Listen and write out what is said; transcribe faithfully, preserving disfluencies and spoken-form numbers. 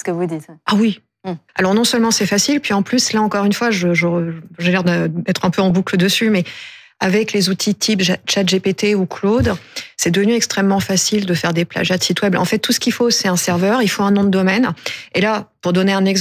que vous dites. Ah oui. Mmh. Alors non seulement c'est facile, puis en plus, là encore une fois, je, je, j'ai l'air d'être un peu en boucle dessus, mais avec les outils type ChatGPT ou Claude, c'est devenu extrêmement facile de faire des plagiats de sites web. En fait, tout ce qu'il faut, c'est un serveur, il faut un nom de domaine. Et là, pour donner un exemple,